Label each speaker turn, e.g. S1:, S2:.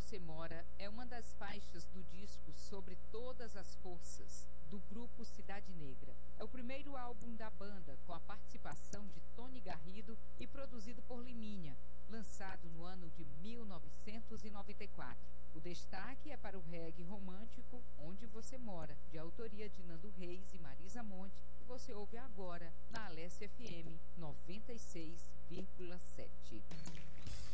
S1: Você Mora é uma das faixas do disco Sobre Todas as Forças, do grupo Cidade Negra. É o primeiro álbum da banda com a participação de Tony Garrido e produzido por Liminha, lançado no ano de 1994. O destaque é para o reggae romântico Onde Você Mora, de autoria de Nando Reis e Marisa Monte, que você ouve agora na Alessia FM 96,7.